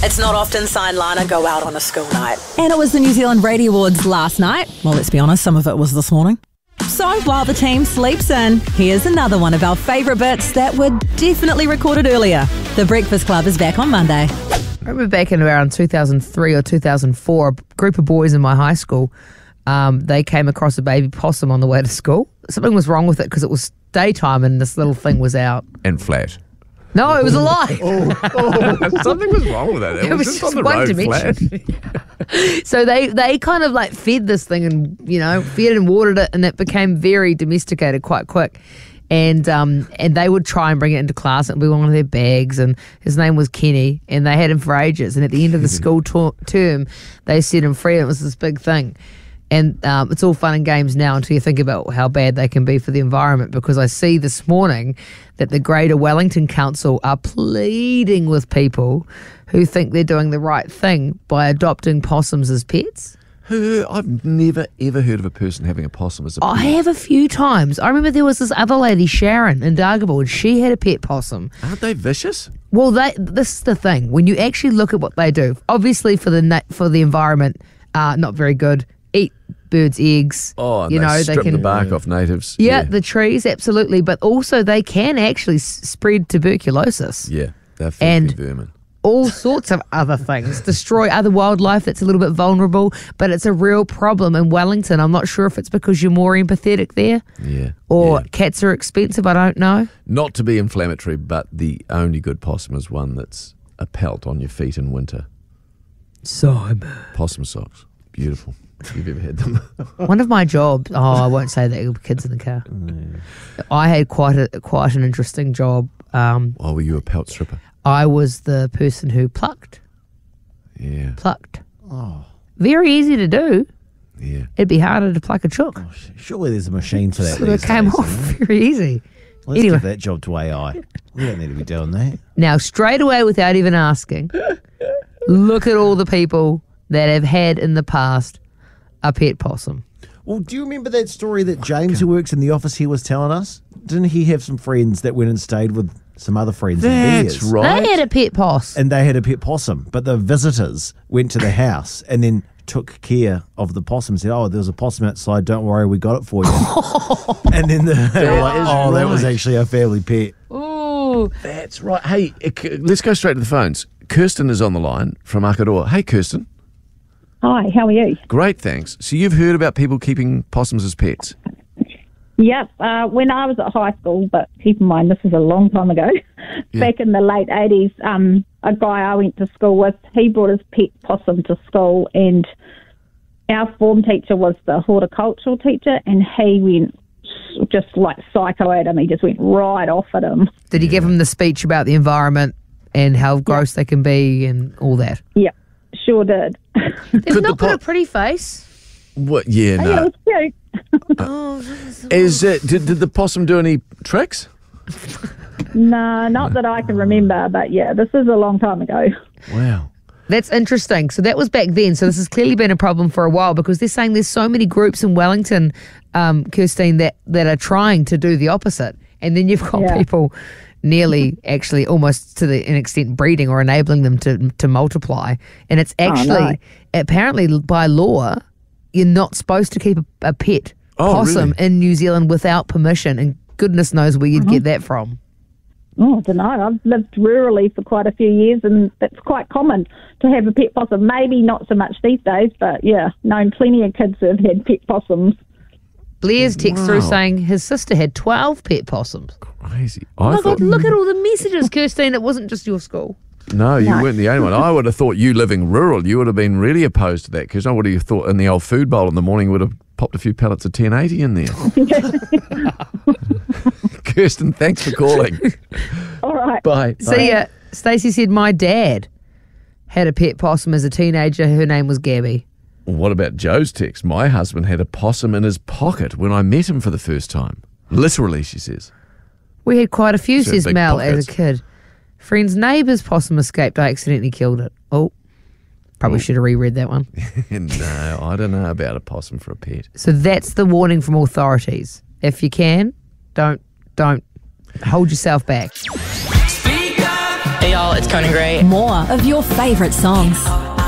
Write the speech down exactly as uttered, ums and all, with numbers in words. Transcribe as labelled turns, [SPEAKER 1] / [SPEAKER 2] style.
[SPEAKER 1] It's not often Si and Lana go out on a school night.
[SPEAKER 2] And it was the New Zealand Radio Awards last night. Well, let's be honest, some of it was this morning. So while the team sleeps in, here's another one of our favourite bits that were definitely recorded earlier. The Breakfast Club is back on Monday.
[SPEAKER 3] I remember back in around two thousand three or two thousand four, a group of boys in my high school, um, they came across a baby possum on the way to school. Something was wrong with it because it was daytime and this little thing was out.
[SPEAKER 4] And flat.
[SPEAKER 3] No, it was alive.
[SPEAKER 4] Oh, oh. Something was wrong with it. It,
[SPEAKER 3] It
[SPEAKER 4] was,
[SPEAKER 3] was
[SPEAKER 4] just on
[SPEAKER 3] just
[SPEAKER 4] the
[SPEAKER 3] one
[SPEAKER 4] road
[SPEAKER 3] dimension.
[SPEAKER 4] flat.
[SPEAKER 3] So they, they kind of like fed this thing and, you know, fed and watered it, and it became very domesticated quite quick. And um and they would try and bring it into class. It would be one of their bags, and his name was Kenny, and they had him for ages. And at the end of the school to- term, they set him free, and it was this big thing. And um, it's all fun and games now until you think about how bad they can be for the environment, because I see this morning that the Greater Wellington Council are pleading with people who think they're doing the right thing by adopting possums as pets.
[SPEAKER 4] Who- I've never, ever heard of a person having a possum as a pet.
[SPEAKER 3] I have a few times. I remember there was this other lady, Sharon, in Dargable, and she had a pet possum.
[SPEAKER 4] Aren't they vicious?
[SPEAKER 3] Well, they, this is the thing. When you actually look at what they do, obviously for the na- for the environment, uh, not very good. Eat birds' eggs.
[SPEAKER 4] Oh, and
[SPEAKER 3] you
[SPEAKER 4] they
[SPEAKER 3] know,
[SPEAKER 4] strip
[SPEAKER 3] they can
[SPEAKER 4] the bark off natives.
[SPEAKER 3] Yeah, the trees, absolutely. But also they can actually s- spread tuberculosis.
[SPEAKER 4] Yeah, they're filthy
[SPEAKER 3] And-
[SPEAKER 4] vermin.
[SPEAKER 3] All sorts of other things. Destroy other wildlife that's a little bit vulnerable, but it's a real problem in Wellington. I'm not sure if it's because you're more empathetic there
[SPEAKER 4] Yeah.
[SPEAKER 3] or
[SPEAKER 4] yeah.
[SPEAKER 3] cats are expensive. I don't know.
[SPEAKER 4] Not to be inflammatory, but the only good possum is one that's a pelt on your feet in winter.
[SPEAKER 3] Simon.
[SPEAKER 4] Possum socks. Beautiful. If you've ever had them.
[SPEAKER 3] One of my jobs, oh, I won't say that, it'll be kids in the car. I had quite a quite an interesting job. Um,
[SPEAKER 4] Oh, were you a pelt stripper?
[SPEAKER 3] I was the person who plucked.
[SPEAKER 4] Yeah.
[SPEAKER 3] Plucked. Oh. Very easy to do.
[SPEAKER 4] Yeah.
[SPEAKER 3] It'd be harder to pluck a chook.
[SPEAKER 5] Surely there's a machine for that.
[SPEAKER 3] So it
[SPEAKER 5] these
[SPEAKER 3] came
[SPEAKER 5] days,
[SPEAKER 3] off
[SPEAKER 5] isn't there?
[SPEAKER 3] very easy.
[SPEAKER 5] Let's
[SPEAKER 3] Anyway.
[SPEAKER 5] give that job to A I. We don't need to be doing that.
[SPEAKER 3] Now, straight away, without even asking, look at all the people that have had in the past a pet possum.
[SPEAKER 5] Well, do you remember that story that James, who works in the office here, was telling us? Didn't he have some friends that went and stayed with some other friends in
[SPEAKER 4] That's
[SPEAKER 5] theirs?
[SPEAKER 4] right.
[SPEAKER 3] They had a pet possum.
[SPEAKER 5] And they had a pet possum, but the visitors went to the house and then took care of the possum. Said, "Oh, there was a possum outside. Don't worry, we got it for you." And then the, they were like,
[SPEAKER 4] is
[SPEAKER 5] "Oh, that was
[SPEAKER 4] right.
[SPEAKER 5] actually a family pet."
[SPEAKER 3] Ooh.
[SPEAKER 4] That's right. Hey, uh, K- let's go straight to the phones. Kirsten is on the line from Akaroa. Hey, Kirsten.
[SPEAKER 6] Hi, how are you?
[SPEAKER 4] Great, thanks. So you've heard about people keeping possums as pets?
[SPEAKER 6] Yep, uh, when I was at high school, but keep in mind this is a long time ago,
[SPEAKER 4] Yeah.
[SPEAKER 6] back in the late eighties, um, a guy I went to school with, he brought his pet possum to school, and our form teacher was the horticultural teacher, and he went just like psycho at him. He just went right off at him.
[SPEAKER 3] Did he give him the speech about the environment and how gross they can be and all that?
[SPEAKER 6] Yep, sure did.
[SPEAKER 3] They've
[SPEAKER 4] Could
[SPEAKER 3] not
[SPEAKER 4] the
[SPEAKER 3] got
[SPEAKER 4] po-
[SPEAKER 3] a pretty face.
[SPEAKER 4] What? Yeah,
[SPEAKER 6] Yeah, it
[SPEAKER 4] no.
[SPEAKER 6] was cute.
[SPEAKER 4] Is it? Did, did the possum do any tricks?
[SPEAKER 6] No, not that I can remember, but yeah, this is a long time ago.
[SPEAKER 4] Wow.
[SPEAKER 3] That's interesting. So that was back then. So this has clearly been a problem for a while, because they're saying there's so many groups in Wellington, um, Kirstine, that, that are trying to do the opposite. And then you've got
[SPEAKER 6] Yeah.
[SPEAKER 3] people nearly actually almost to the an extent breeding or enabling them to to multiply. And it's actually,
[SPEAKER 6] no.
[SPEAKER 3] apparently by law, you're not supposed to keep a, a pet
[SPEAKER 4] Oh,
[SPEAKER 3] possum
[SPEAKER 4] really?
[SPEAKER 3] in New Zealand without permission. And goodness knows where you'd get that from.
[SPEAKER 6] Oh, I don't know. I've lived rurally for quite a few years, and it's quite common to have a pet possum. Maybe not so much these days, but yeah, known plenty of kids who have had pet possums.
[SPEAKER 3] Blair's text through
[SPEAKER 4] Wow.
[SPEAKER 3] saying his sister had twelve pet possums.
[SPEAKER 4] Crazy.
[SPEAKER 3] Oh
[SPEAKER 4] I
[SPEAKER 3] my
[SPEAKER 4] thought,
[SPEAKER 3] God, look at all the messages, Kirstine. It wasn't just your school.
[SPEAKER 4] no, you
[SPEAKER 6] No.
[SPEAKER 4] weren't the only one. I would have thought you living rural, you would have been really opposed to that, because I would have thought in the old food bowl in the morning would have popped a few pellets of ten eighty in there. Kirsten, thanks for calling.
[SPEAKER 6] All right.
[SPEAKER 4] Bye.
[SPEAKER 3] See ya. Stacey said, my dad had a pet possum as a teenager. Her name was Gabby.
[SPEAKER 4] What about Joe's text? My husband had a possum in his pocket when I met him for the first time. Literally, she says.
[SPEAKER 3] We had quite a few,
[SPEAKER 4] So
[SPEAKER 3] says
[SPEAKER 4] big
[SPEAKER 3] Mel,
[SPEAKER 4] pockets.
[SPEAKER 3] as a kid. Friend's neighbour's possum escaped. I accidentally killed it. Oh, probably should have reread that one.
[SPEAKER 4] No, I don't know about a possum for a pet.
[SPEAKER 3] So that's the warning from authorities. If you can, don't, don't hold yourself back.
[SPEAKER 7] Hey y'all, it's Conan Gray.
[SPEAKER 2] More of your favourite songs.